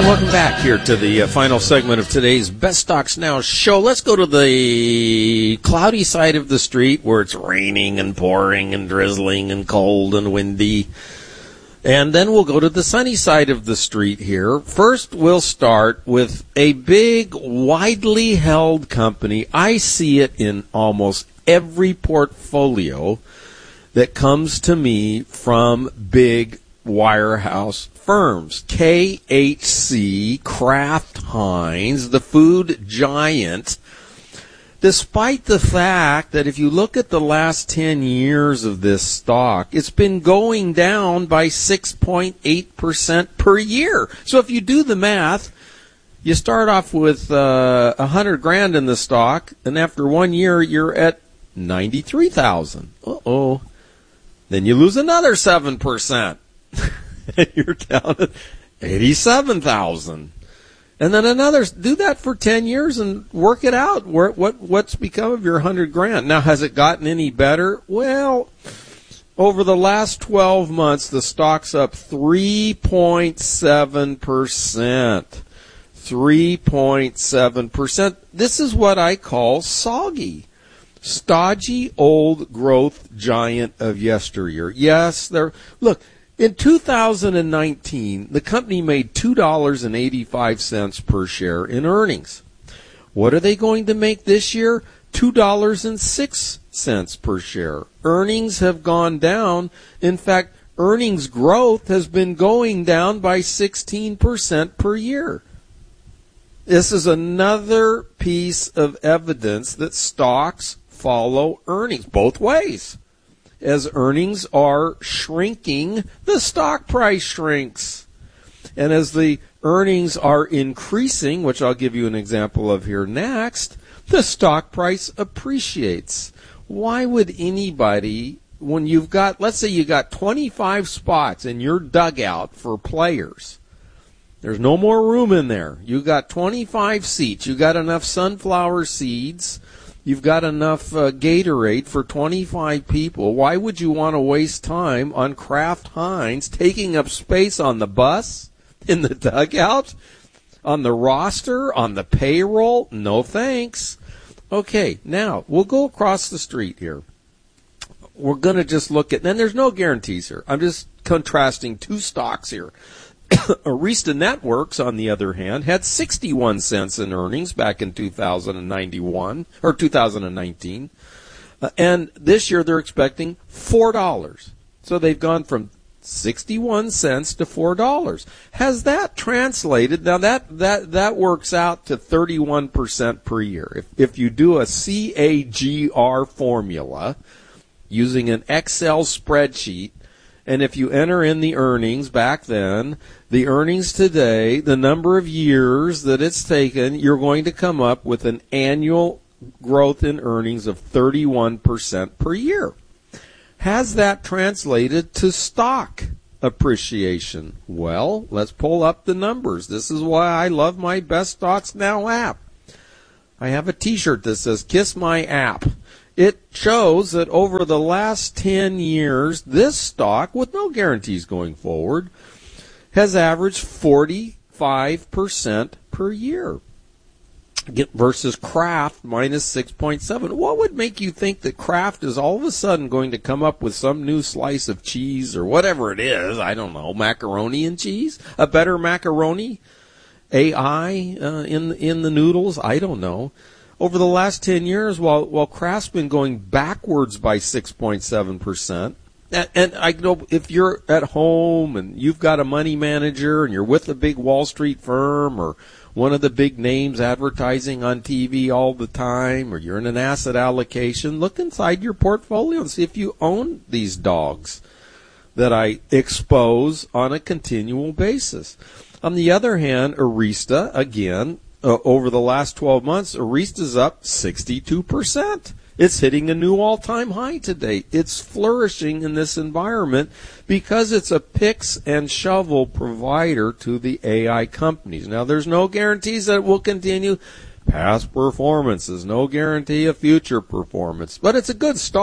Welcome back here to the final segment of today's Best Stocks Now show. Let's go to the cloudy side of the street where it's raining and pouring and drizzling and cold and windy. And then we'll go to the sunny side of the street here. First, we'll start with a big, widely held company. I see it in almost every portfolio that comes to me from big wirehouse firms. KHC, Kraft Heinz, the food giant. Despite the fact that if you look at the last 10 years of this stock, it's been going down by 6.8% per year. So if you do the math, you start off with $100,000 in the stock, and after 1 year, you're at $93,000. Uh-oh. Then you lose another 7%. You're down at $87,000. And then another, do that for 10 years and work it out. What's become of your $100,000? Now, has it gotten any better? Well, over the last 12 months, the stock's up 3.7%. 3.7%. This is what I call soggy. Stodgy old growth giant of yesteryear. Yes, look, in 2019, the company made $2.85 per share in earnings. What are they going to make this year? $2.06 per share. Earnings have gone down. In fact, earnings growth has been going down by 16% per year. This is another piece of evidence that stocks follow earnings both ways. As earnings are shrinking, the stock price shrinks. And as the earnings are increasing, which I'll give you an example of here next, the stock price appreciates. Why would anybody, when you've got, let's say you got 25 spots in your dugout for players, there's no more room in there. You got 25 seats. You got enough sunflower seeds. You've got enough Gatorade for 25 people. Why would you want to waste time on Kraft Heinz taking up space on the bus, in the dugout, on the roster, on the payroll? No thanks. Okay, now we'll go across the street here. We're going to just look at, and there's no guarantees here. I'm just contrasting two stocks here. Arista Networks, on the other hand, had 61 cents in earnings back in 2019. And this year they're expecting $4. So they've gone from 61 cents to $4. Has that translated? Now that works out to 31% per year. If you do a CAGR formula using an Excel spreadsheet, and if you enter in the earnings back then, the earnings today, the number of years that it's taken, you're going to come up with an annual growth in earnings of 31% per year. Has that translated to stock appreciation? Well, let's pull up the numbers. This is why I love my Best Stocks Now app. I have a t-shirt that says, Kiss My App. It shows that over the last 10 years, this stock, with no guarantees going forward, has averaged 45% per year versus Kraft minus 6.7. What would make you think that Kraft is all of a sudden going to come up with some new slice of cheese or whatever it is? I don't know, macaroni and cheese? A better macaroni? AI in the noodles? I don't know. Over the last 10 years, while Kraft's been going backwards by 6.7%, and I know if you're at home and you've got a money manager and you're with a big Wall Street firm or one of the big names advertising on TV all the time, or you're in an asset allocation, look inside your portfolio and see if you own these dogs that I expose on a continual basis. On the other hand, Arista, again, over the last 12 months, Arista's up 62%. It's hitting a new all-time high today. It's flourishing in this environment because it's a picks and shovel provider to the AI companies. Now, there's no guarantees that it will continue. Past performance is no guarantee of future performance. But it's a good start.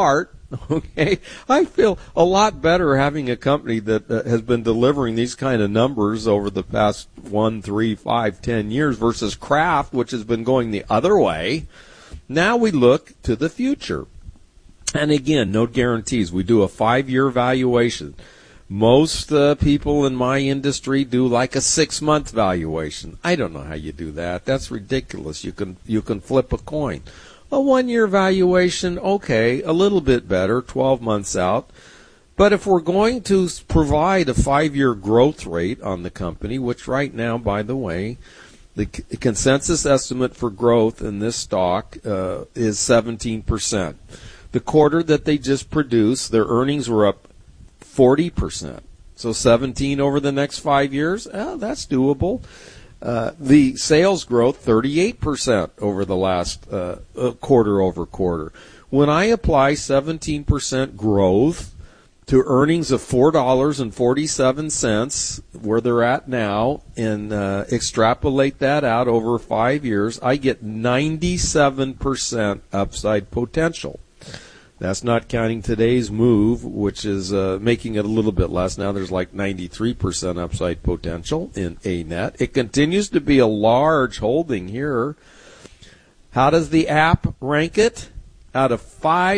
Okay, I feel a lot better having a company that has been delivering these kind of numbers over the past 1, 3, 5, 10 years versus Kraft, which has been going the other way. Now we look to the future. And again, no guarantees. We do a 5-year valuation. Most people in my industry do like a 6-month valuation. I don't know how you do that. That's ridiculous. You can flip a coin. A 1-year valuation, okay, a little bit better, 12 months out. But if we're going to provide a 5-year growth rate on the company, which right now, by the way, the consensus estimate for growth in this stock is 17%. The quarter that they just produced, their earnings were up 40%. So 17 over the next 5 years, that's doable. The sales growth, 38% over the last quarter over quarter. When I apply 17% growth to earnings of $4.47, where they're at now, and extrapolate that out over 5 years, I get 97% upside potential. That's not counting today's move, which is making it a little bit less. Now there's like 93% upside potential in ANET. It continues to be a large holding here. How does the app rank it? Out of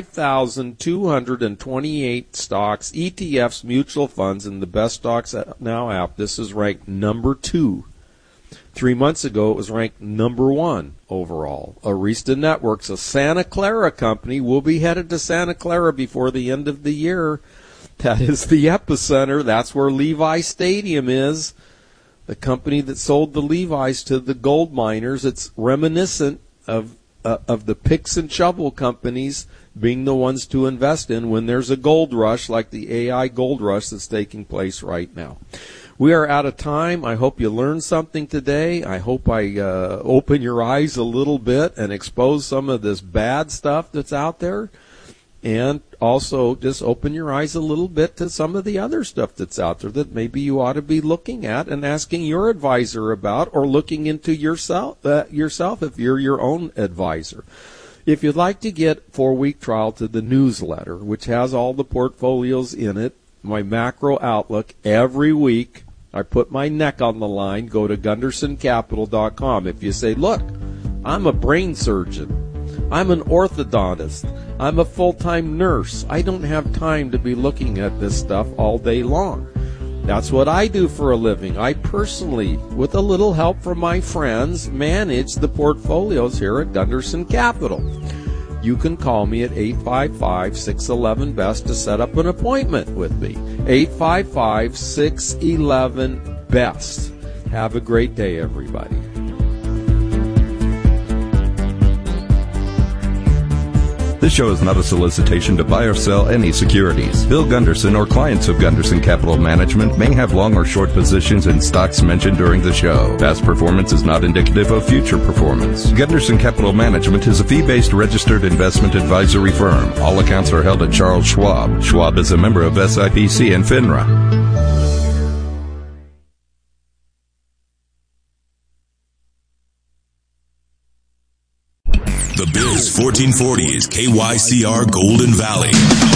5,228 stocks, ETFs, mutual funds, and the Best Stocks Now app, this is ranked number 2. 3 months ago, it was ranked number 1 overall. Arista Networks, a Santa Clara company, will be headed to Santa Clara before the end of the year. That is the epicenter. That's where Levi Stadium is. The company that sold the Levi's to the gold miners. It's reminiscent of the picks and shovel companies being the ones to invest in when there's a gold rush like the AI gold rush that's taking place right now. We are out of time. I hope you learned something today. I hope I open your eyes a little bit and expose some of this bad stuff that's out there. And also just open your eyes a little bit to some of the other stuff that's out there that maybe you ought to be looking at and asking your advisor about, or looking into yourself if you're your own advisor. If you'd like to get 4-week trial to the newsletter, which has all the portfolios in it, my macro outlook every week, I put my neck on the line. Go to GundersonCapital.com. If you say, look, I'm a brain surgeon, I'm an orthodontist, I'm a full-time nurse, I don't have time to be looking at this stuff all day long. That's what I do for a living. I personally, with a little help from my friends, manage the portfolios here at Gunderson Capital. You can call me at 855-611-BEST to set up an appointment with me. 855-611-BEST. Have a great day, everybody. This show is not a solicitation to buy or sell any securities. Bill Gunderson or clients of Gunderson Capital Management may have long or short positions in stocks mentioned during the show. Past performance is not indicative of future performance. Gunderson Capital Management is a fee-based registered investment advisory firm. All accounts are held at Charles Schwab. Schwab is a member of SIPC and FINRA. The Biz 1440 is KYCR Golden Valley.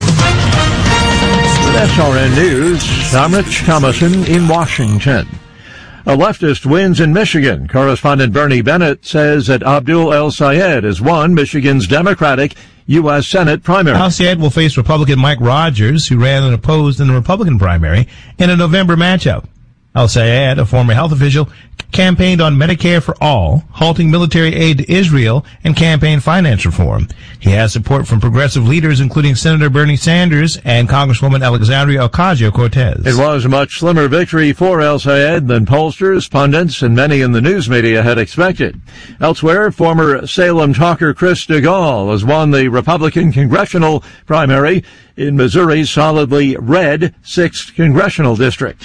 With SRN News, I'm Rich Thomason in Washington. A leftist wins in Michigan. Correspondent Bernie Bennett says that Abdul El-Sayed has won Michigan's Democratic U.S. Senate primary. El-Sayed will face Republican Mike Rogers, who ran unopposed in the Republican primary, in a November matchup. El-Sayed, a former health official, campaigned on Medicare for all, halting military aid to Israel, and campaign finance reform. He has support from progressive leaders, including Senator Bernie Sanders and Congresswoman Alexandria Ocasio-Cortez. It was a much slimmer victory for El-Sayed than pollsters, pundits, and many in the news media had expected. Elsewhere, former Salem talker Chris DeGaulle has won the Republican congressional primary in Missouri's solidly red 6th congressional district.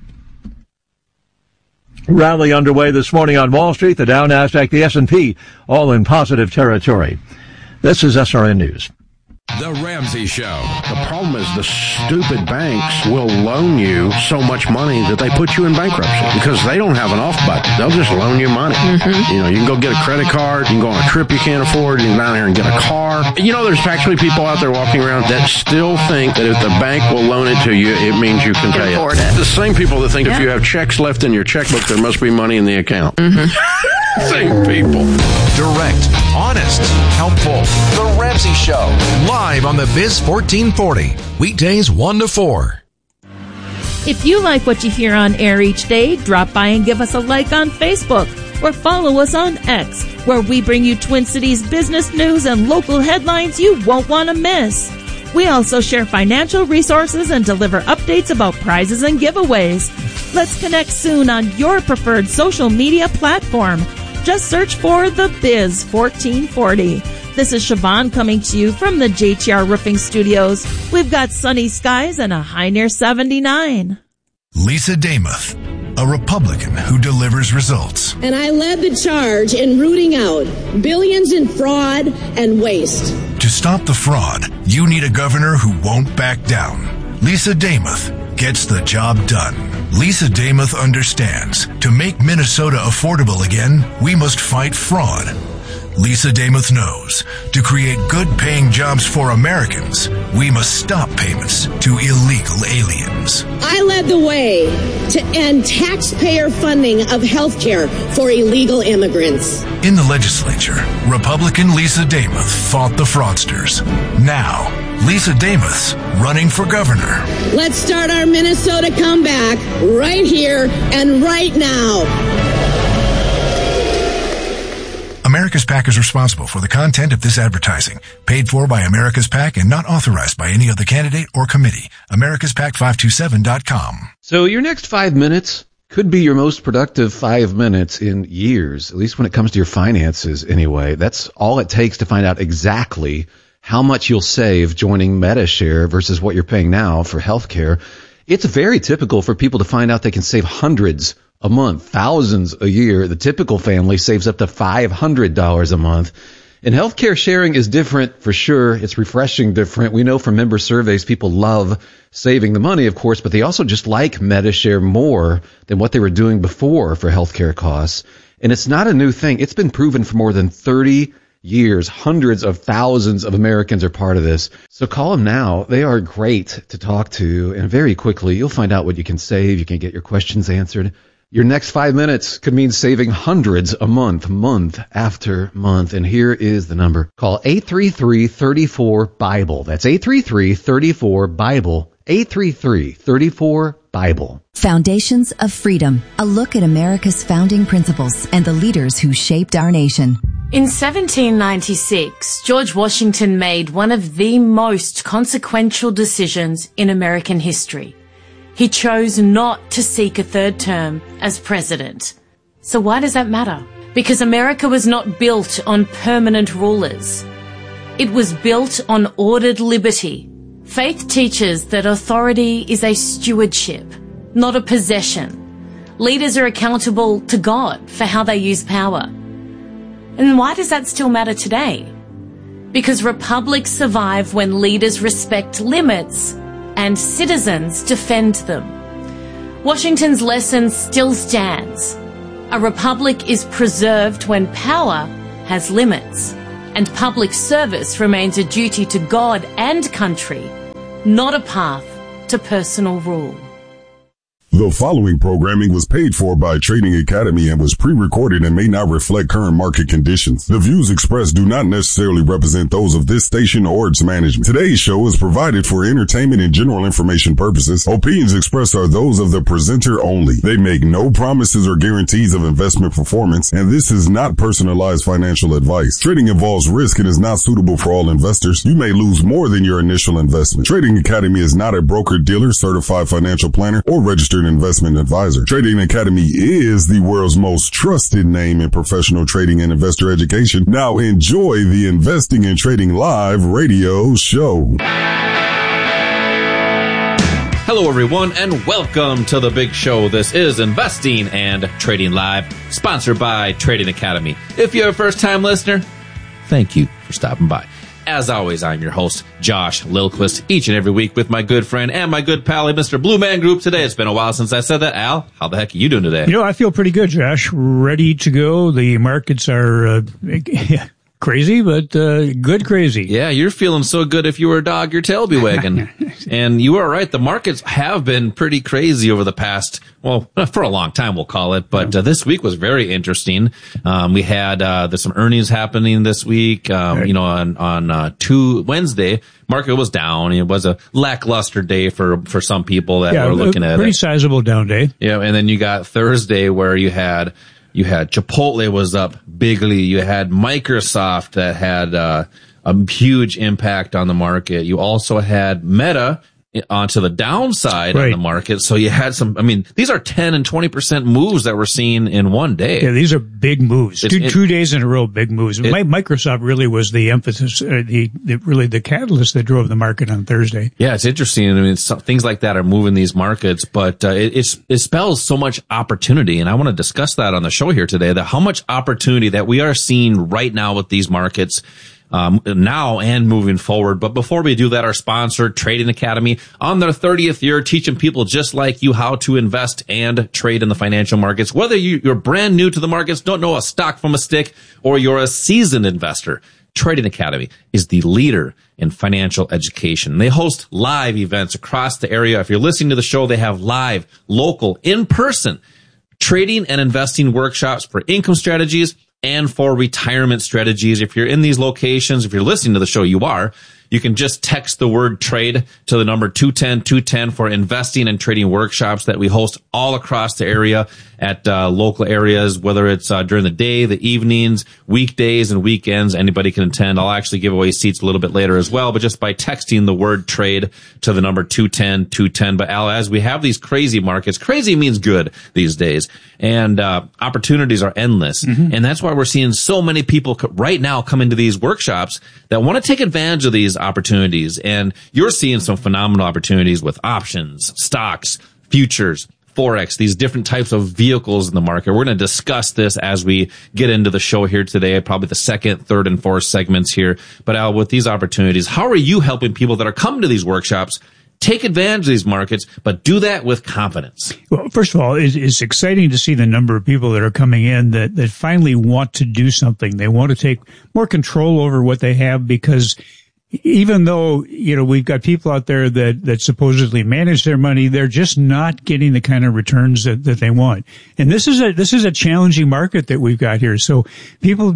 Rally underway this morning on Wall Street, the Dow, Nasdaq, the S&P, all in positive territory. This is SRN News. The Ramsey Show. The problem is the stupid banks will loan you so much money that they put you in bankruptcy because they don't have an off button. They'll just loan you money. Mm-hmm. You know, you can go get a credit card. You can go on a trip you can't afford. You can go down here and get a car. You know, there's actually people out there walking around that still think that if the bank will loan it to you, it means you can pay it. The same people that think if you have checks left in your checkbook, there must be money in the account. Mm-hmm. Same people. Direct, honest, helpful. The Ramsey Show. Live on the Biz 1440. Weekdays 1 to 4. If you like what you hear on air each day, drop by and give us a like on Facebook or follow us on X, where we bring you Twin Cities business news and local headlines you won't want to miss. We also share financial resources and deliver updates about prizes and giveaways. Let's connect soon on your preferred social media platform. Just search for The Biz 1440. This is Siobhan coming to you from the JTR Roofing Studios. We've got sunny skies and a high near 79. Lisa Damuth, a Republican who delivers results. And I led the charge in rooting out billions in fraud and waste. To stop the fraud, you need a governor who won't back down. Lisa Damuth gets the job done. Lisa Damuth understands to make Minnesota affordable again, we must fight fraud. Lisa Damuth knows to create good-paying jobs for Americans, we must stop payments to illegal aliens. I led the way to end taxpayer funding of health care for illegal immigrants. In the legislature, Republican Lisa Damuth fought the fraudsters. Now, Lisa Damuth's running for governor. Let's start our Minnesota comeback right here and right now. America's PAC is responsible for the content of this advertising. Paid for by America's PAC and not authorized by any other candidate or committee. AmericasPAC527.com. So your next 5 minutes could be your most productive 5 minutes in years, at least when it comes to your finances anyway. That's all it takes to find out exactly how much you'll save joining Medi-Share versus what you're paying now for healthcare. It's very typical for people to find out they can save hundreds a month, thousands a year. The typical family saves up to $500 a month. And healthcare sharing is different for sure. It's refreshing different. We know from member surveys people love saving the money, of course, but they also just like Medi-Share more than what they were doing before for healthcare costs. And it's not a new thing. It's been proven for more than 30 years. Hundreds of thousands of Americans are part of this. So call them now. They are great to talk to. And very quickly, you'll find out what you can save. You can get your questions answered. Your next 5 minutes could mean saving hundreds a month, month after month. And here is the number. Call 833-34-BIBLE. That's 833-34-BIBLE. 833-34-BIBLE. Foundations of Freedom. A look at America's founding principles and the leaders who shaped our nation. In 1796, George Washington made one of the most consequential decisions in American history. He chose not to seek a third term as president. So why does that matter? Because America was not built on permanent rulers. It was built on ordered liberty. Faith teaches that authority is a stewardship, not a possession. Leaders are accountable to God for how they use power. And why does that still matter today? Because republics survive when leaders respect limits and citizens defend them. Washington's lesson still stands. A republic is preserved when power has limits, and public service remains a duty to God and country, not a path to personal rule. The following programming was paid for by Trading Academy and was pre-recorded and may not reflect current market conditions. The views expressed do not necessarily represent those of this station or its management. Today's show is provided for entertainment and general information purposes. Opinions expressed are those of the presenter only. They make no promises or guarantees of investment performance, and this is not personalized financial advice. Trading involves risk and is not suitable for all investors. You may lose more than your initial investment. Trading Academy is not a broker-dealer, certified financial planner, or registered investment advisor. Trading Academy is the world's most trusted name in professional trading and investor education. Now enjoy the Investing and Trading Live radio show. Hello everyone and welcome to the big show. This is Investing and Trading Live, sponsored by Trading Academy. If you're a first time listener, thank you for stopping by. As always, I'm your host, Josh Lilquist, each and every week with my good friend and my good pal, Mr. Blue Man Group. Today, it's been a while since I said that. Al, how the heck are you doing today? I feel pretty good, Josh. Ready to go. The markets are crazy, but good crazy. Yeah, you're feeling so good. If you were a dog, your tail be wagging. And you are right. The markets have been pretty crazy over the past, well, for a long time, we'll call it. But this week was very interesting. We had there's some earnings happening this week. On Wednesday, market was down. It was a lackluster day for some people that were looking at it. Pretty sizable down day. Yeah, and then you got Thursday where you had Chipotle was up bigly. You had Microsoft that had a huge impact on the market. You also had Meta onto the downside on the market. So you had these are 10 and 20% moves that we're seeing in one day. Yeah, these are big moves. Two days in a row, big moves. Microsoft really was the emphasis, the catalyst that drove the market on Thursday. Yeah, it's interesting. Things like that are moving these markets, but it spells so much opportunity. And I want to discuss that on the show here today, that how much opportunity that we are seeing right now with these markets. Now and moving forward. But before we do that, our sponsor, Trading Academy, on their 30th year, teaching people just like you how to invest and trade in the financial markets. Whether you're brand new to the markets, don't know a stock from a stick, or you're a seasoned investor, Trading Academy is the leader in financial education. They host live events across the area. If you're listening to the show, they have live, local, in-person trading and investing workshops for income strategies and for retirement strategies. If you're in these locations, if you're listening to the show, you can just text the word trade to the number 210-210 for investing and trading workshops that we host all across the area at local areas, whether it's during the day, the evenings, weekdays, and weekends. Anybody can attend. I'll actually give away seats a little bit later as well, but just by texting the word trade to the number 210-210. But Al, as we have these crazy markets, crazy means good these days, and opportunities are endless. Mm-hmm. And that's why we're seeing so many people right now come into these workshops that want to take advantage of these opportunities. And you're seeing some phenomenal opportunities with options, stocks, futures, Forex, these different types of vehicles in the market. We're going to discuss this as we get into the show here today, probably the second, third, and fourth segments here. But Al, with these opportunities, how are you helping people that are coming to these workshops take advantage of these markets, but do that with confidence? Well, first of all, it's exciting to see the number of people that are coming in that finally want to do something. They want to take more control over what they have, because even though, we've got people out there that supposedly manage their money, they're just not getting the kind of returns that they want. And this is a challenging market that we've got here. So people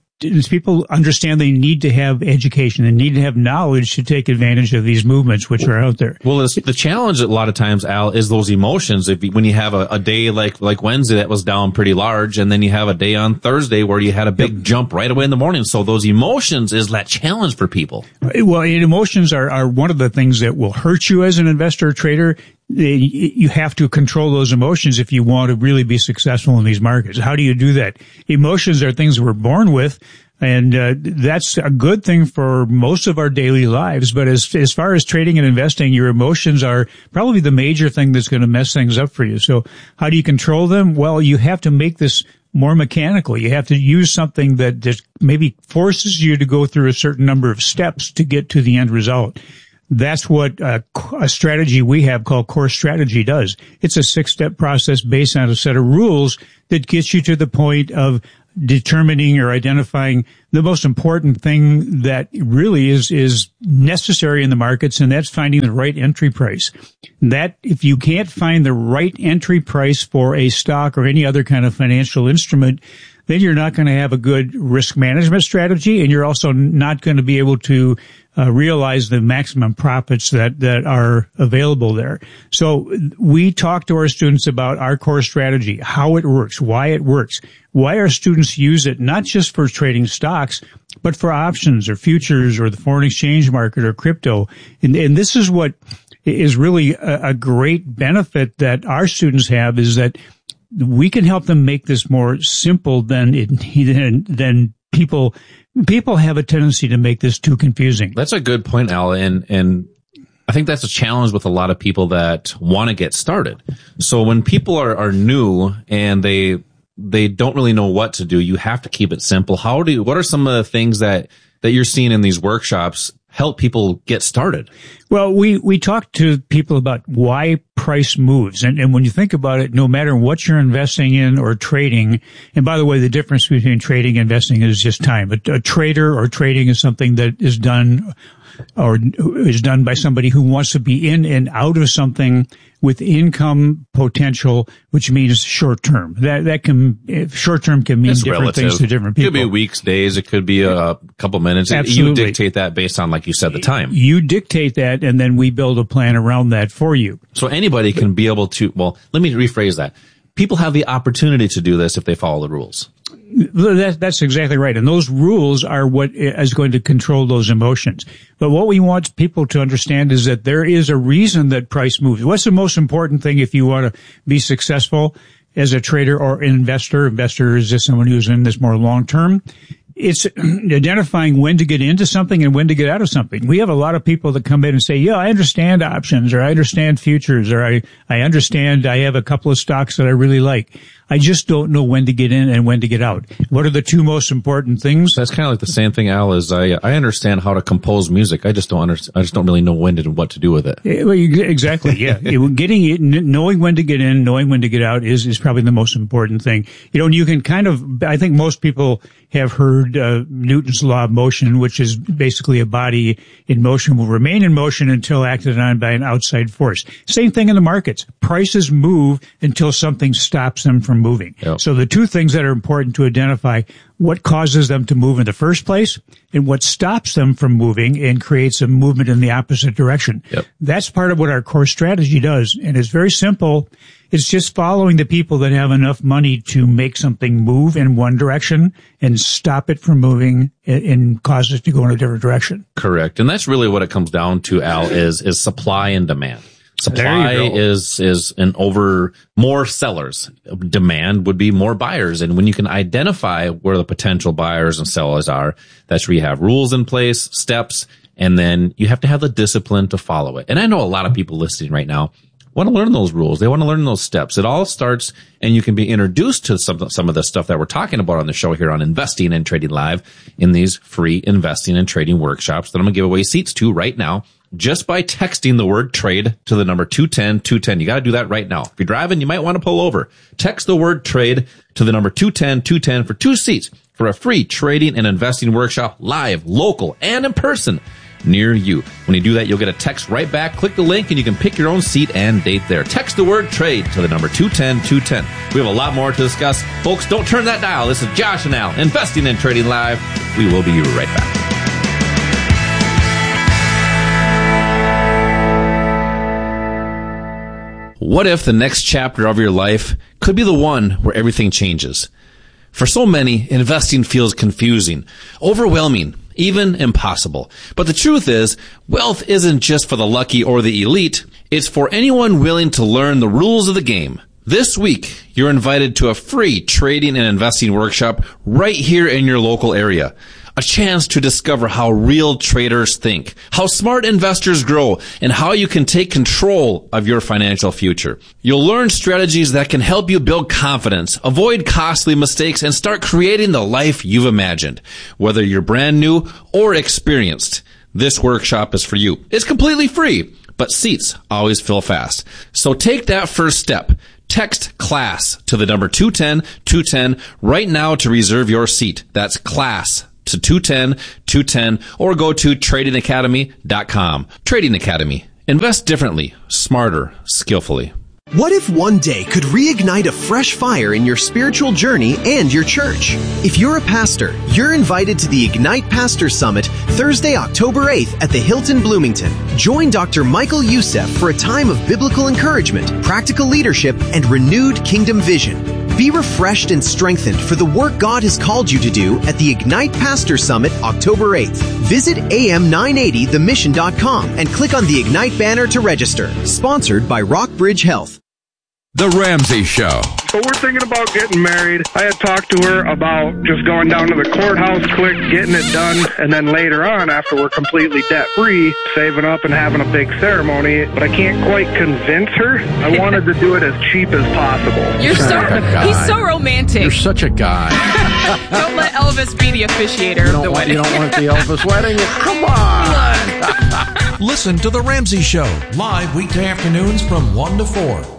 understand they need to have education and need to have knowledge to take advantage of these movements which are out there. Well, the challenge a lot of times, Al, is those emotions. When you have a day like Wednesday that was down pretty large, and then you have a day on Thursday where you had a big jump right away in the morning. So those emotions is that challenge for people. Well, emotions are one of the things that will hurt you as an investor or trader. You have to control those emotions if you want to really be successful in these markets. How do you do that? Emotions are things we're born with, and that's a good thing for most of our daily lives. But as far as trading and investing, your emotions are probably the major thing that's going to mess things up for you. So how do you control them? Well, you have to make this more mechanical. You have to use something that just maybe forces you to go through a certain number of steps to get to the end result. That's what a strategy we have called Core Strategy does. It's a 6-step process based on a set of rules that gets you to the point of determining or identifying the most important thing that really is necessary in the markets, and that's finding the right entry price. That, if you can't find the right entry price for a stock or any other kind of financial instrument, then you're not going to have a good risk management strategy, and you're also not going to be able to realize the maximum profits that are available there. So we talk to our students about our core strategy, how it works, why our students use it, not just for trading stocks, but for options or futures or the foreign exchange market or crypto. And this is what is really a great benefit that our students have, is that we can help them make this more simple than people have a tendency to make this too confusing. That's a good point, Al, and I think that's a challenge with a lot of people that want to get started. So when people are new and they don't really know what to do, you have to keep it simple. What are some of the things that that you're seeing in these workshops help people get started? Well, we talked to people about why price moves. And when you think about it, no matter what you're investing in or trading, and by the way, the difference between trading and investing is just time. A trader or trading is something that is done by somebody who wants to be in and out of something with income potential, which means short term. Short term can mean different things to different people. It could be weeks, days. It could be a couple minutes. Absolutely. You dictate that based on, like you said, the time. You dictate that, and then we build a plan around that for you. So anybody can be able to, well, let me rephrase that. People have the opportunity to do this if they follow the rules. That's exactly right. And those rules are what is going to control those emotions. But what we want people to understand is that there is a reason that price moves. What's the most important thing if you want to be successful as a trader or investor? Investor is just someone who's in this more long term. It's identifying when to get into something and when to get out of something. We have a lot of people that come in and say, yeah, I understand options, or I understand futures, or I understand I have a couple of stocks that I really like. I just don't know when to get in and when to get out. What are the two most important things? That's kind of like the same thing, Al, is I understand how to compose music. I just don't really know when and what to do with it. Exactly. Yeah. Knowing when to get in, knowing when to get out is probably the most important thing. You can I think most people have heard Newton's law of motion, which is basically a body in motion will remain in motion until acted on by an outside force. Same thing in the markets. Prices move until something stops them from moving. Yep. So the two things that are important to identify: what causes them to move in the first place and what stops them from moving and creates a movement in the opposite direction. Yep. That's part of what our core strategy does. And it's very simple. It's just following the people that have enough money to make something move in one direction and stop it from moving and cause it to go in a different direction. Correct. And that's really what it comes down to, Al, is supply and demand. Supply is more sellers. Demand would be more buyers. And when you can identify where the potential buyers and sellers are, that's where you have rules in place, steps, and then you have to have the discipline to follow it. And I know a lot of people listening right now want to learn those rules. They want to learn those steps. It all starts, and you can be introduced to some of the stuff that we're talking about on the show here on Investing and Trading Live in these free investing and trading workshops that I'm going to give away seats to right now, just by texting the word trade to the number 210-210. You got to do that right now. If you're driving, you might want to pull over. Text the word trade to the number 210-210 for 2 seats for a free trading and investing workshop, live, local, and in person near you. When you do that, you'll get a text right back. Click the link and you can pick your own seat and date there. Text the word trade to the number 210-210. We have a lot more to discuss. Folks, don't turn that dial. This is Josh and Al, Investing and Trading Live. We will be right back. What if the next chapter of your life could be the one where everything changes? For so many, investing feels confusing, overwhelming, even impossible. But the truth is, wealth isn't just for the lucky or the elite. It's for anyone willing to learn the rules of the game. This week, you're invited to a free trading and investing workshop right here in your local area. A chance to discover how real traders think, how smart investors grow, and how you can take control of your financial future. You'll learn strategies that can help you build confidence, avoid costly mistakes, and start creating the life you've imagined. Whether you're brand new or experienced, this workshop is for you. It's completely free, but seats always fill fast. So take that first step. Text CLASS to the number 210-210 right now to reserve your seat. That's CLASS to 210-210, or go to tradingacademy.com. Trading Academy. Invest differently, smarter, skillfully. What if one day could reignite a fresh fire in your spiritual journey and your church? If you're a pastor, you're invited to the Ignite Pastor Summit Thursday, October 8th at the Hilton Bloomington. Join Dr. Michael Youssef for a time of biblical encouragement, practical leadership, and renewed kingdom vision. Be refreshed and strengthened for the work God has called you to do at the Ignite Pastor Summit October 8th. Visit am980themission.com and click on the Ignite banner to register. Sponsored by Rockbridge Health. The Ramsey Show. So we're thinking about getting married. I had talked to her about just going down to the courthouse quick, getting it done, and then later on, after we're completely debt-free, saving up and having a big ceremony. But I can't quite convince her. I wanted to do it as cheap as possible. He's so romantic. You're such a guy. Don't let Elvis be the officiator of the wedding. You don't want the Elvis wedding? Come on. Listen to The Ramsey Show, live weekday afternoons from 1 to 4.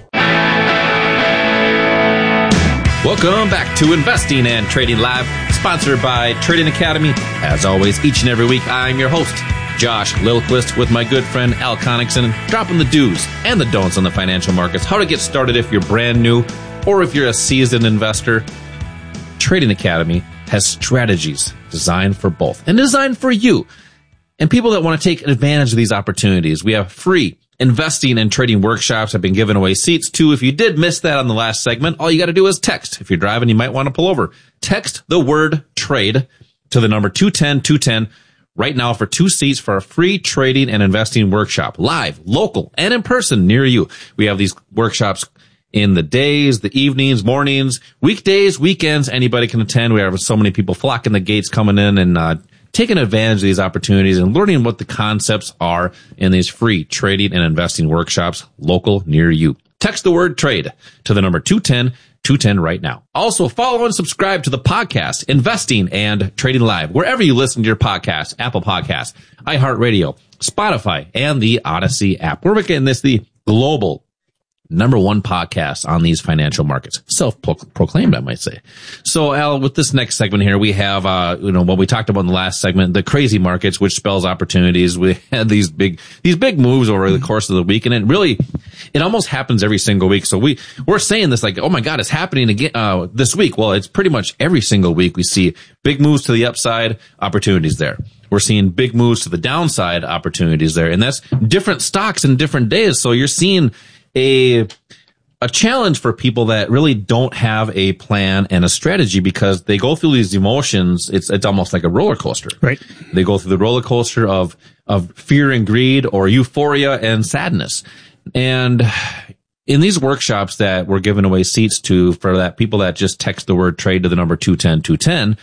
Welcome back to Investing and Trading Live, sponsored by Trading Academy. As always, each and every week, I'm your host, Josh Lilquist, with my good friend Al Connickson, dropping the do's and the don'ts on the financial markets, how to get started if you're brand new or if you're a seasoned investor. Trading Academy has strategies designed for both and designed for you and people that want to take advantage of these opportunities. We have free investing and trading workshops. Have been giving away seats too. If you did miss that on the last segment, all you got to do is text. If you're driving, you might want to pull over. Text the word trade to the number 210-210 right now for 2 seats for a free trading and investing workshop, live, local, and in person near you. We have these workshops in the days, the evenings, mornings, weekdays, weekends. Anybody can attend. We have so many people flocking the gates coming in and taking advantage of these opportunities and learning what the concepts are in these free trading and investing workshops local near you. Text the word trade to the number 210-210 right now. Also, follow and subscribe to the podcast, Investing and Trading Live, wherever you listen to your podcast, Apple Podcasts, iHeartRadio, Spotify, and the Odyssey app. We're making this the global #1 podcast on these financial markets. Self-proclaimed, I might say. So, Al, with this next segment here, we have, what we talked about in the last segment, the crazy markets, which spells opportunities. We had these big moves over the course of the week, and it almost happens every single week. So we're saying this like, oh my God, it's happening again, this week. Well, it's pretty much every single week we see big moves to the upside, opportunities there. We're seeing big moves to the downside, opportunities there. And that's different stocks in different days. So you're seeing a challenge for people that really don't have a plan and a strategy because they go through these emotions. It's almost like a roller coaster. Right. They go through the roller coaster of fear and greed or euphoria and sadness. And in these workshops that we're giving away seats to for that people that just text the word trade to the number 210-210,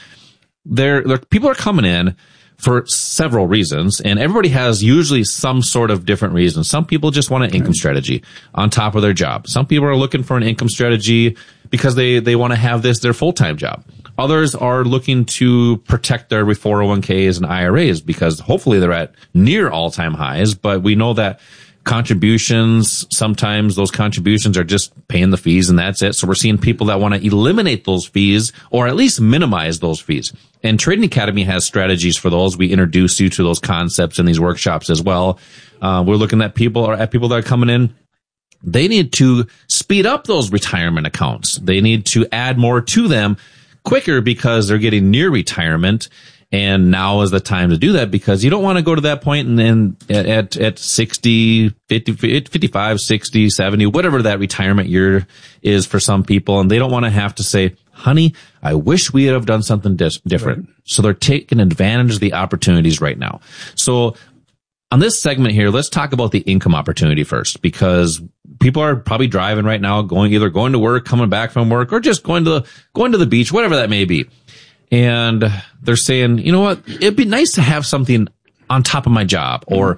people are coming in for several reasons, and everybody has usually some sort of different reasons. Some people just want an income strategy on top of their job. Some people are looking for an income strategy because they want to have this their full-time job. Others are looking to protect their 401ks and IRAs because hopefully they're at near all-time highs, but we know that contributions, sometimes those contributions are just paying the fees and that's it. So we're seeing people that want to eliminate those fees or at least minimize those fees. And Trading Academy has strategies for those. We introduce you to those concepts in these workshops as well. We're looking at people that are coming in. They need to speed up those retirement accounts. They need to add more to them quicker because they're getting near retirement. And now is the time to do that because you don't want to go to that point and then at 60, 50, 55, 60, 70, whatever that retirement year is for some people. And they don't want to have to say, honey, I wish we had have done something different. Right. So they're taking advantage of the opportunities right now. So on this segment here, let's talk about the income opportunity first because people are probably driving right now, going to work, coming back from work, or just going to the beach, whatever that may be. And they're saying, you know what, it'd be nice to have something on top of my job or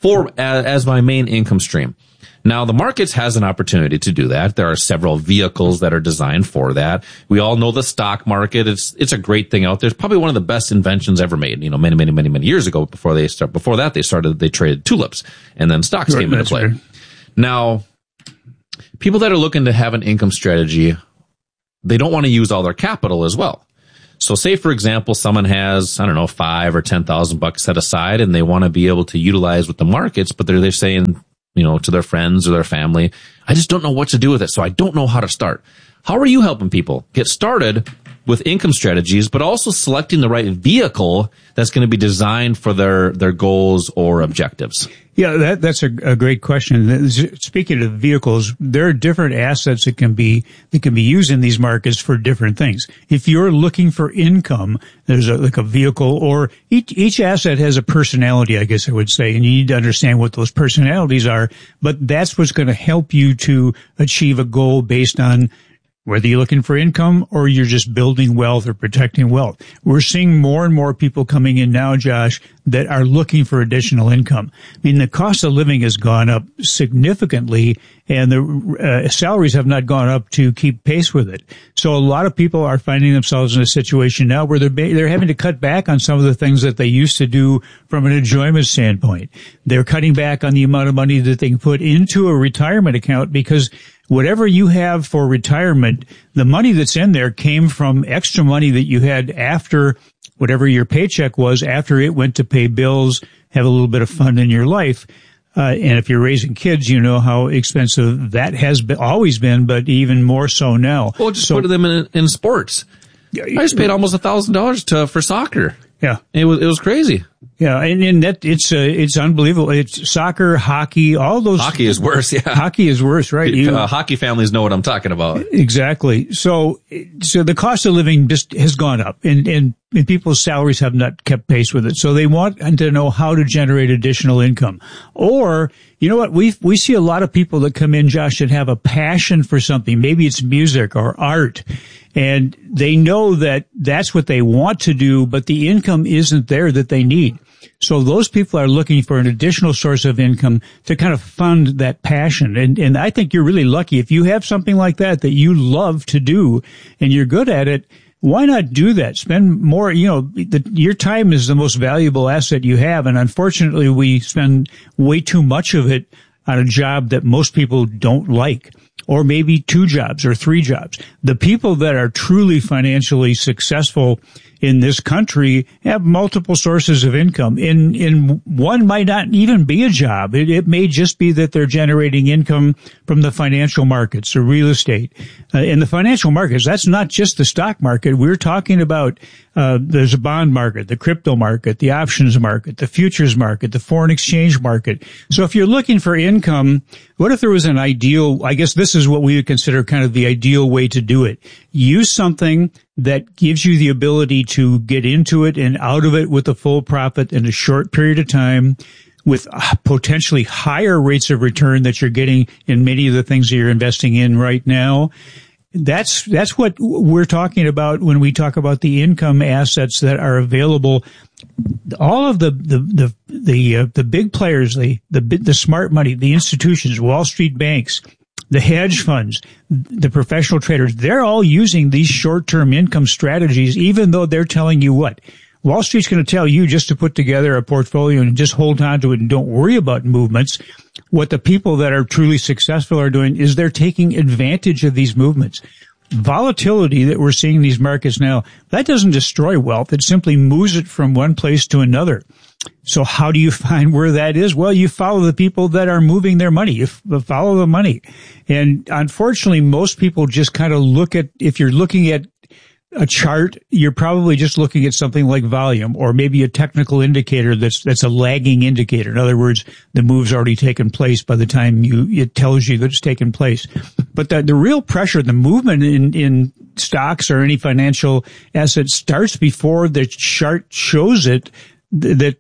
as my main income stream. Now, the markets has an opportunity to do that. There are several vehicles that are designed for that. We all know the stock market. It's a great thing out there. It's probably one of the best inventions ever made, many years ago before they traded tulips and then stocks came into play. Right. Now, people that are looking to have an income strategy, they don't want to use all their capital as well. So say, for example, someone has, $5,000 or $10,000 set aside and they want to be able to utilize with the markets, but they're saying, to their friends or their family, I just don't know what to do with it. So I don't know how to start. How are you helping people get started with income strategies, but also selecting the right vehicle that's going to be designed for their goals or objectives? Yeah, that's a great question. Speaking of vehicles, there are different assets that can be used in these markets for different things. If you're looking for income, there's like a vehicle, or each asset has a personality, I guess I would say, and you need to understand what those personalities are. But that's what's going to help you to achieve a goal based on whether you're looking for income or you're just building wealth or protecting wealth. We're seeing more and more people coming in now, Josh, that are looking for additional income. I mean, the cost of living has gone up significantly, and the salaries have not gone up to keep pace with it. So a lot of people are finding themselves in a situation now where they're having to cut back on some of the things that they used to do from an enjoyment standpoint. They're cutting back on the amount of money that they can put into a retirement account, because whatever you have for retirement, the money that's in there came from extra money that you had after whatever your paycheck was, after it went to pay bills, have a little bit of fun in your life. And if you're raising kids, you know how expensive that has always been, but even more so now. Well, just put them in sports. I just paid almost $1,000 for soccer. Yeah. It was crazy. Yeah, and that it's unbelievable. It's soccer, hockey, all those. Hockey is worse. Yeah, hockey is worse, right? Hockey families know what I'm talking about. Exactly. So the cost of living just has gone up, and people's salaries have not kept pace with it. So they want to know how to generate additional income. Or, you know what? We see a lot of people that come in, Josh, that have a passion for something. Maybe it's music or art. And they know that that's what they want to do, but the income isn't there that they need. So those people are looking for an additional source of income to kind of fund that passion. And I think you're really lucky if you have something like that you love to do and you're good at it. Why not do that? Spend more, your time is the most valuable asset you have. And unfortunately, we spend way too much of it on a job that most people don't like, or maybe 2 jobs or 3 jobs. The people that are truly financially successful in this country have multiple sources of income. In one might not even be a job. It may just be that they're generating income from the financial markets or real estate. In the financial markets, that's not just the stock market. We're talking about there's a bond market, the crypto market, the options market, the futures market, the foreign exchange market. So if you're looking for income, what if there was an ideal, I guess this is what we would consider kind of the ideal way to do it. Use something that gives you the ability to get into it and out of it with a full profit in a short period of time, with potentially higher rates of return that you're getting in many of the things that you're investing in right now. That's what we're talking about when we talk about the income assets that are available. All of the big players, the smart money, the institutions, Wall Street banks, the hedge funds, the professional traders, they're all using these short-term income strategies, even though they're telling you what? Wall Street's going to tell you just to put together a portfolio and just hold on to it and don't worry about movements. What the people that are truly successful are doing is they're taking advantage of these movements. Volatility that we're seeing in these markets now, that doesn't destroy wealth. It simply moves it from one place to another. So how do you find where that is? Well, you follow the people that are moving their money. You follow the money. And unfortunately, most people just kind of look at, if you're looking at a chart, you're probably just looking at something like volume, or maybe a technical indicator that's a lagging indicator. In other words, the move's already taken place by the time it tells you that it's taken place. But the real pressure, the movement in stocks or any financial asset starts before the chart shows it, that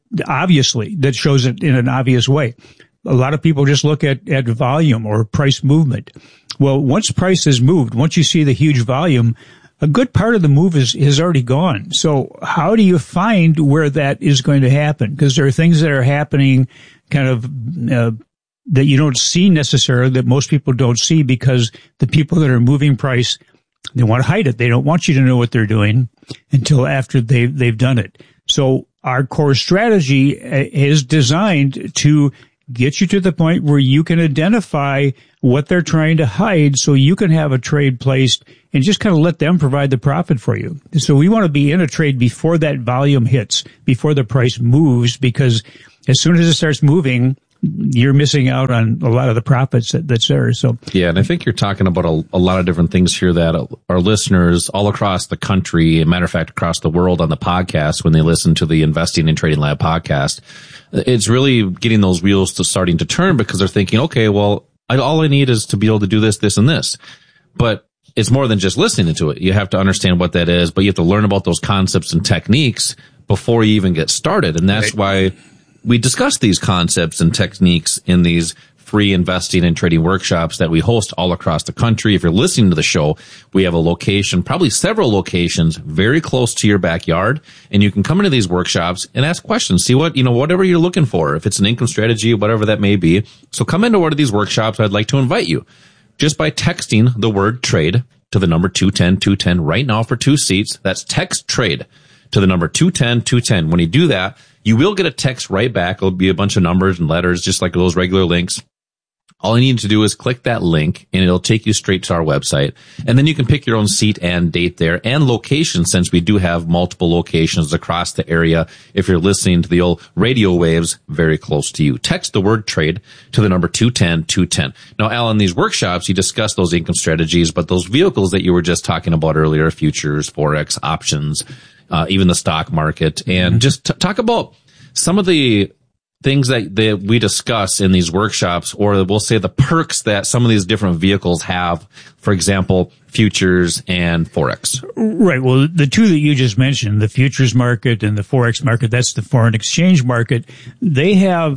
shows it in an obvious way. A lot of people just look at volume or price movement. Well, once price is moved, once you see the huge volume, a good part of the move is already gone. So how do you find where that is going to happen? Because there are things that are happening kind of that you don't see necessarily, that most people don't see, because the people that are moving price, they want to hide it. They don't want you to know what they're doing until after they've done it. So our core strategy is designed to get you to the point where you can identify what they're trying to hide, so you can have a trade placed and just kind of let them provide the profit for you. So we want to be in a trade before that volume hits, before the price moves, because as soon as it starts moving, you're missing out on a lot of the profits that's there. So yeah, and I think you're talking about a lot of different things here that our listeners all across the country, as a matter of fact, across the world on the podcast, when they listen to the Investing and Trading Lab podcast, it's really getting those wheels to starting to turn because they're thinking, okay, well, all I need is to be able to do this, this, and this. But it's more than just listening to it. You have to understand what that is, but you have to learn about those concepts and techniques before you even get started. And that's why we discuss these concepts and techniques in these free investing and trading workshops that we host all across the country. If you're listening to the show, we have a location, probably several locations very close to your backyard. And you can come into these workshops and ask questions. See what, whatever you're looking for, if it's an income strategy, whatever that may be. So come into one of these workshops. I'd like to invite you just by texting the word trade to the number 210-210 right now for 2 seats. That's text trade to the number 210-210. When you do that, you will get a text right back. It'll be a bunch of numbers and letters, just like those regular links. All you need to do is click that link and it'll take you straight to our website. And then you can pick your own seat and date there and location, since we do have multiple locations across the area. If you're listening to the old radio waves very close to you, text the word trade to the number 210-210. Now, Al, in these workshops, you discuss those income strategies, but those vehicles that you were just talking about earlier, futures, Forex, options, even the stock market, and just talk about some of the things that we discuss in these workshops, or we'll say the perks that some of these different vehicles have, for example, futures and Forex. Right. Well, the two that you just mentioned, the futures market and the Forex market, that's the foreign exchange market. They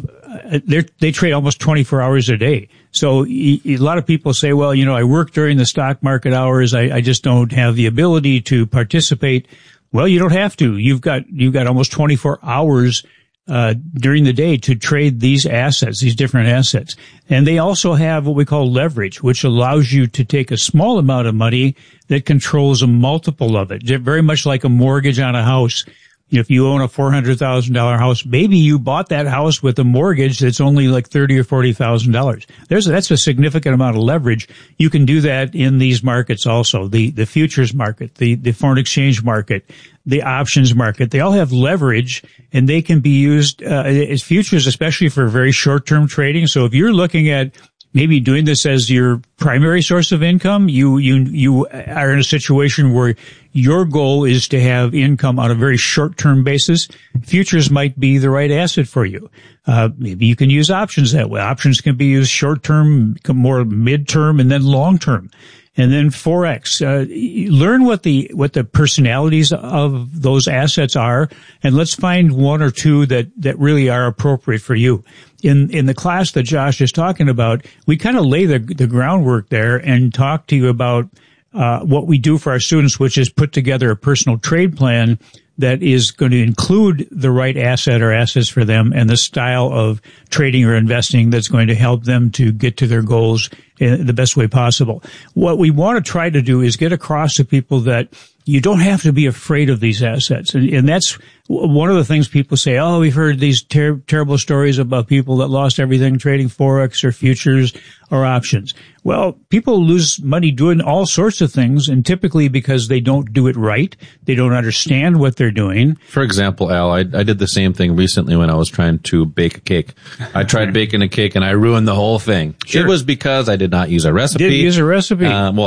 trade almost 24 hours a day. So a lot of people say, well, I work during the stock market hours. I just don't have the ability to participate. Well, you don't have to. You've got almost 24 hours during the day to trade these assets, these different assets. And they also have what we call leverage, which allows you to take a small amount of money that controls a multiple of it. Very much like a mortgage on a house. If you own a $400,000 house, maybe you bought that house with a mortgage that's only like $30,000 or $40,000. That's a significant amount of leverage. You can do that in these markets also. The futures market, the foreign exchange market, the options market, they all have leverage, and they can be used as futures, especially for very short-term trading. So if you're looking at maybe doing this as your primary source of income, you are in a situation where your goal is to have income on a very short-term basis. Futures might be the right asset for you. Maybe you can use options that way. Options can be used short-term, more mid-term, and then long-term. And then Forex. Learn what the personalities of those assets are, and let's find one or two that really are appropriate for you. In the class that Josh is talking about, we kind of lay the groundwork there and talk to you about what we do for our students, which is put together a personal trade plan that is going to include the right asset or assets for them and the style of trading or investing that's going to help them to get to their goals in the best way possible. What we want to try to do is get across to people that you don't have to be afraid of these assets. And that's one of the things people say, oh, we've heard these terrible stories about people that lost everything trading Forex or futures or options. Well, people lose money doing all sorts of things, and typically because they don't do it right. They don't understand what they're doing. For example, Al, I did the same thing recently when I was trying to bake a cake. I tried baking a cake and I ruined the whole thing. Sure. It was because I did not use a recipe. Didn't use a recipe?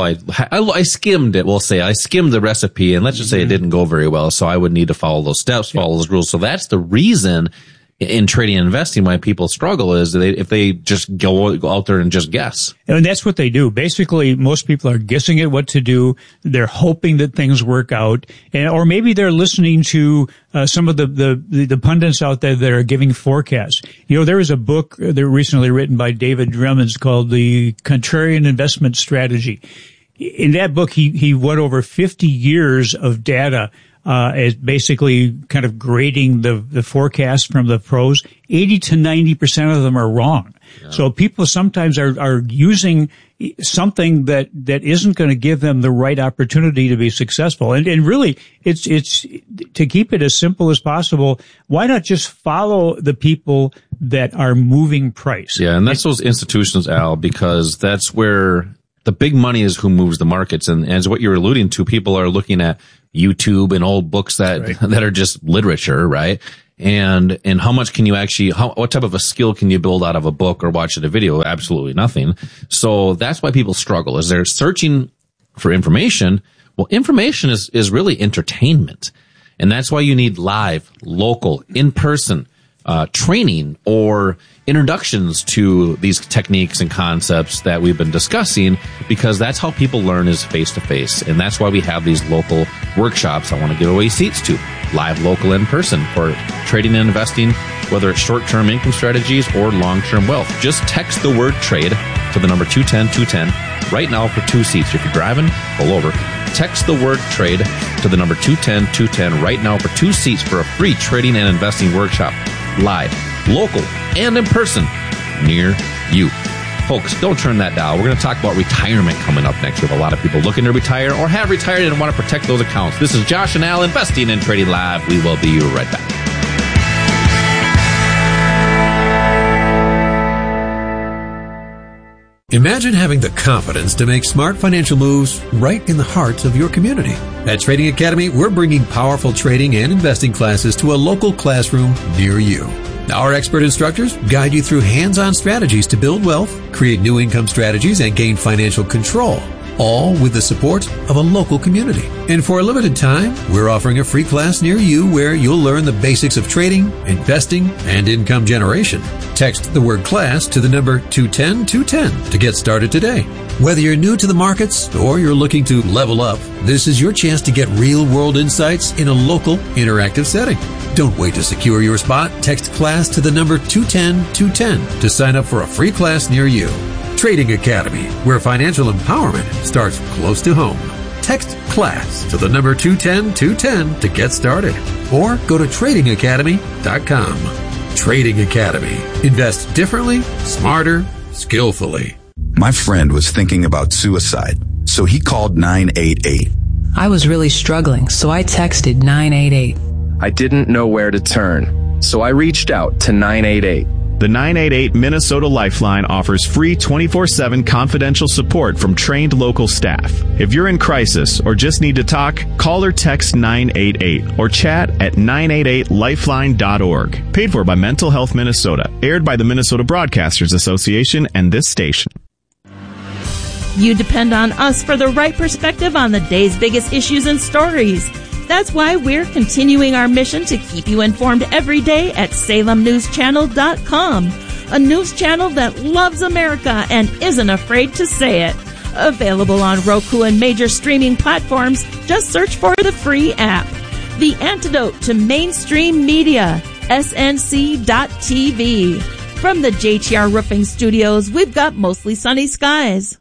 I skimmed it, we'll say. I skimmed the recipe, and let's just say it didn't go very well, so I would need to follow those steps, follow those rules. So that's the reason in trading and investing why people struggle is if they just go out there and just guess. And that's what they do. Basically, most people are guessing at what to do. They're hoping that things work out. Or maybe they're listening to some of the pundits out there that are giving forecasts. There was a book that recently written by David Dremmons called The Contrarian Investment Strategy. In that book, he went over 50 years of data as basically kind of grading the forecast from the pros. 80 to 90% of them are wrong. Yeah. So people sometimes are using something that isn't going to give them the right opportunity to be successful. And really, it's to keep it as simple as possible. Why not just follow the people that are moving price? Yeah, and that's those institutions, Al, because that's where the big money is who moves the markets. And as what you're alluding to, people are looking at YouTube and old books that are just literature, right? And how much can you actually, what type of a skill can you build out of a book or watch a video? Absolutely nothing. So that's why people struggle, is they're searching for information. Well, information is really entertainment. And that's why you need live, local, in person training or introductions to these techniques and concepts that we've been discussing, because that's how people learn is face to face. And that's why we have these local workshops I want to give away seats to, live, local, in person, for trading and investing, whether it's short-term income strategies or long-term wealth. Just text the word trade to the number 210-210 right now for 2 seats. If you're driving, pull over. Text the word trade to the number 210-210 right now for 2 seats for a free trading and investing workshop, live, local, and in person near you. Folks, don't turn that dial. We're going to talk about retirement coming up next. We have a lot of people looking to retire or have retired and want to protect those accounts. This is Josh and Al, Investing and Trading Live. We will be right back. Imagine having the confidence to make smart financial moves right in the heart of your community. At Trading Academy, we're bringing powerful trading and investing classes to a local classroom near you. Our expert instructors guide you through hands-on strategies to build wealth, create new income strategies, and gain financial control, all with the support of a local community. And for a limited time, we're offering a free class near you where you'll learn the basics of trading, investing, and income generation. Text the word class to the number 210-210 to get started today. Whether you're new to the markets or you're looking to level up, this is your chance to get real-world insights in a local, interactive setting. Don't wait to secure your spot. Text class to the number 210-210 to sign up for a free class near you. Trading Academy, where financial empowerment starts close to home. Text class to the number 210-210 to get started. Or go to tradingacademy.com. Trading Academy. Invest differently, smarter, skillfully. My friend was thinking about suicide, so he called 988. I was really struggling, so I texted 988. I didn't know where to turn, so I reached out to 988. The 988 Minnesota Lifeline offers free 24/7 confidential support from trained local staff. If you're in crisis or just need to talk, call or text 988 or chat at 988lifeline.org. Paid for by Mental Health Minnesota. Aired by the Minnesota Broadcasters Association and this station. You depend on us for the right perspective on the day's biggest issues and stories. That's why we're continuing our mission to keep you informed every day at SalemNewsChannel.com, a news channel that loves America and isn't afraid to say it. Available on Roku and major streaming platforms. Just search for the free app. The antidote to mainstream media, SNC.TV. From the JTR Roofing Studios, we've got mostly sunny skies.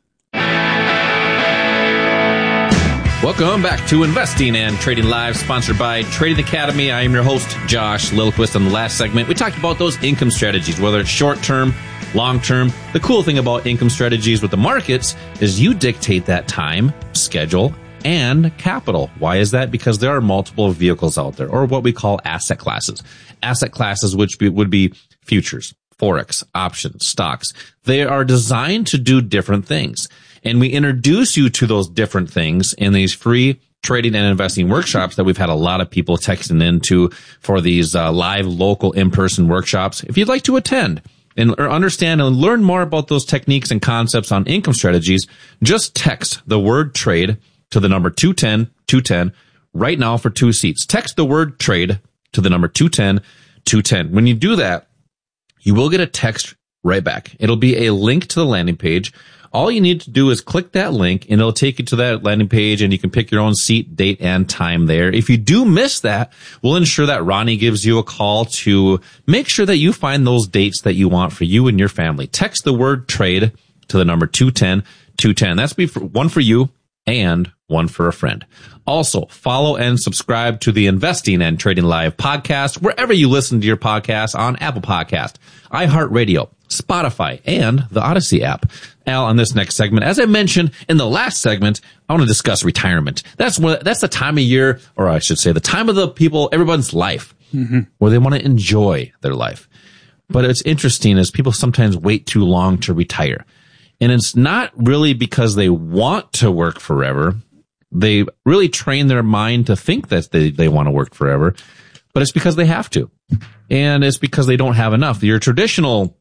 Welcome back to Investing and Trading Live, sponsored by Trading Academy. I am your host, Josh Lillquist. On the last segment, we talked about those income strategies, whether it's short-term, long-term. The cool thing about income strategies with the markets is you dictate that time, schedule, and capital. Why is that? Because there are multiple vehicles out there, or what we call asset classes. Asset classes, which would be futures, forex, options, stocks. They are designed to do different things. And we introduce you to those different things in these free trading and investing workshops that we've had a lot of people texting into for these live, local, in-person workshops. If you'd like to attend and understand and learn more about those techniques and concepts on income strategies, just text the word trade to the number 210-210 right now for 2 seats. Text the word trade to the number 210-210. When you do that, you will get a text right back. It'll be a link to the landing page. All you need to do is click that link and it'll take you to that landing page and you can pick your own seat, date, and time there. If you do miss that, we'll ensure that Ronnie gives you a call to make sure that you find those dates that you want for you and your family. Text the word trade to the number 210-210. That's one for you and one for a friend. Also, follow and subscribe to the Investing and Trading Live podcast wherever you listen to your podcast, on Apple Podcast, iHeartRadio, Spotify, and the Odyssey app. Al, on this next segment, as I mentioned in the last segment, I want to discuss retirement. That's the time of year, or I should say the time of everyone's life, where they want to enjoy their life. But it's interesting is people sometimes wait too long to retire. And it's not really because they want to work forever. They really train their mind to think that they want to work forever, but it's because they have to. And it's because they don't have enough. Your traditional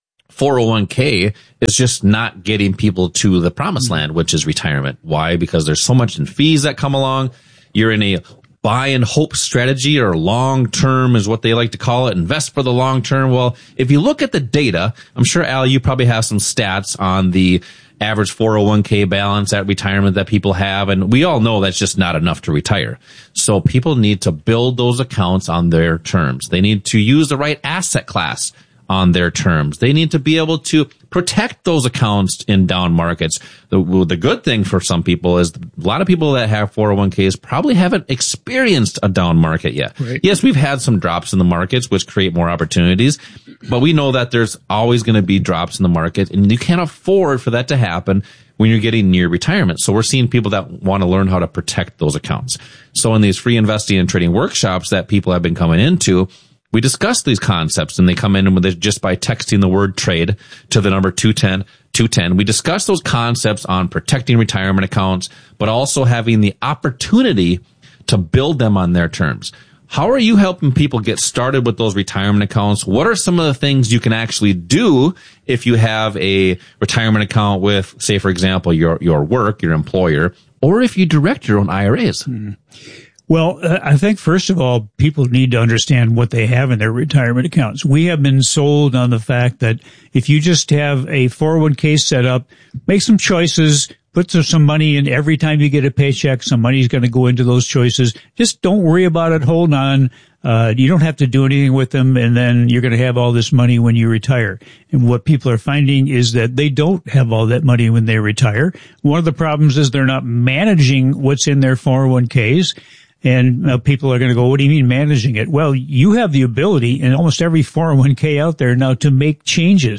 401k is just not getting people to the promised land, which is retirement. Why? Because there's so much in fees that come along. You're in a buy and hope strategy, or long term is what they like to call it, invest for the long term. Well, if you look at the data, I'm sure, Al, you probably have some stats on the average 401k balance at retirement that people have. And we all know that's just not enough to retire. So people need to build those accounts on their terms. They need to use the right asset class on their terms. They need to be able to protect those accounts in down markets. The good thing for some people is a lot of people that have 401ks probably haven't experienced a down market yet. Right. Yes, we've had some drops in the markets, which create more opportunities, but we know that there's always going to be drops in the market, and you can't afford for that to happen when you're getting near retirement. So we're seeing people that want to learn how to protect those accounts. So in these free investing and trading workshops that people have been coming into, we discuss these concepts, and they come in with it just by texting the word trade to the number 210. We discuss those concepts on protecting retirement accounts, but also having the opportunity to build them on their terms. How are you helping people get started with those retirement accounts? What are some of the things you can actually do if you have a retirement account with, say, for example, your work, your employer, or if you direct your own IRAs? Mm-hmm. Well, I think, first of all, people need to understand what they have in their retirement accounts. We have been sold on the fact that if you just have a 401k set up, make some choices, put some money in every time you get a paycheck, some money is going to go into those choices. Just don't worry about it. Hold on. You don't have to do anything with them, and then you're going to have all this money when you retire. And what people are finding is that they don't have all that money when they retire. One of the problems is they're not managing what's in their 401ks. And people are going to go, what do you mean managing it? Well, you have the ability in almost every 401k out there now to make changes,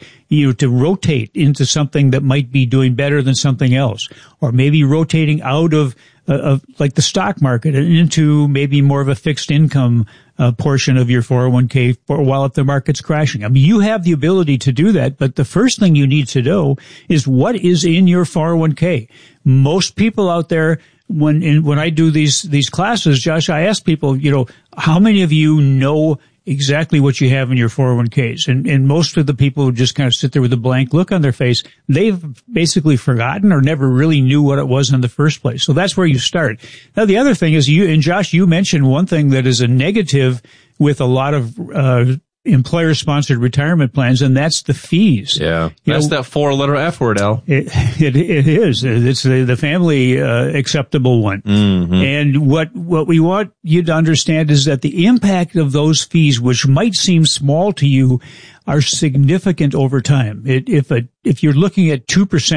to rotate into something that might be doing better than something else, or maybe rotating out of like the stock market and into maybe more of a fixed income portion of your 401k for a while if the market's crashing. I mean, you have the ability to do that, but the first thing you need to know is what is in your 401k. Most people out there, when I do these classes, Josh, I ask people, how many of you know exactly what you have in your 401ks? And most of the people who just kind of sit there with a blank look on their face, they've basically forgotten or never really knew what it was in the first place. So that's where you start. Now, the other thing is Josh, you mentioned one thing that is a negative with a lot of employer-sponsored retirement plans, and that's the fees. Yeah, that's that 4-letter F word, Al. It is. It's the family acceptable one. Mm-hmm. And what we want you to understand is that the impact of those fees, which might seem small to you, are significant over time. If you're looking at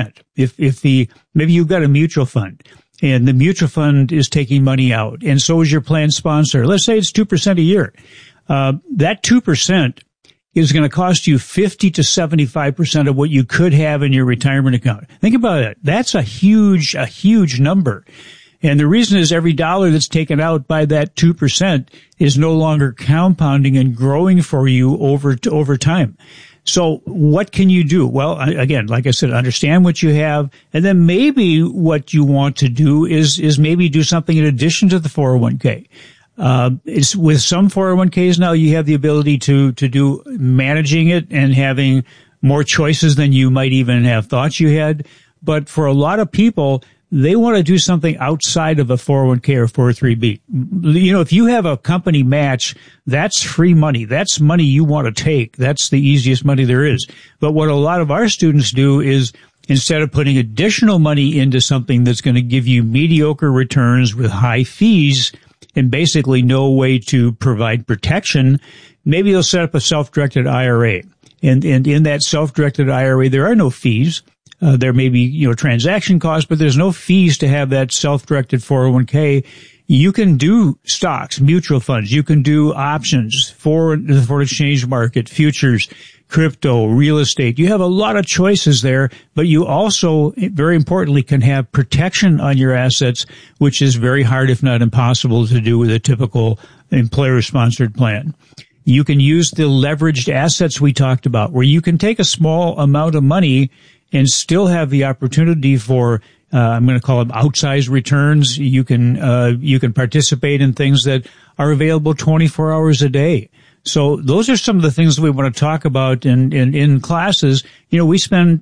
2%, maybe you've got a mutual fund, and the mutual fund is taking money out, and so is your plan sponsor. Let's say it's 2% a year. That 2% is going to cost you 50 to 75% of what you could have in your retirement account. Think about it. That's a huge number. And the reason is every dollar that's taken out by that 2% is no longer compounding and growing for you over time. So what can you do? Well, again, like I said, understand what you have, and then maybe what you want to do is maybe do something in addition to the 401k. It's with some 401ks now, you have the ability to do managing it and having more choices than you might even have thought you had. But for a lot of people, they want to do something outside of a 401k or 403b. If you have a company match, that's free money. That's money you want to take. That's the easiest money there is. But what a lot of our students do is, instead of putting additional money into something that's going to give you mediocre returns with high fees and basically no way to provide protection, maybe they'll set up a self-directed IRA. And in that self-directed IRA, there are no fees. There may be, transaction costs, but there's no fees to have that self-directed 401k. You can do stocks, mutual funds. You can do options for the foreign exchange market, futures, crypto, real estate. You have a lot of choices there, but you also, very importantly, can have protection on your assets, which is very hard, if not impossible, to do with a typical employer-sponsored plan. You can use the leveraged assets we talked about, where you can take a small amount of money and still have the opportunity for, I'm going to call them outsized returns. You can participate in things that are available 24 hours a day. So those are some of the things that we want to talk about in classes. We spend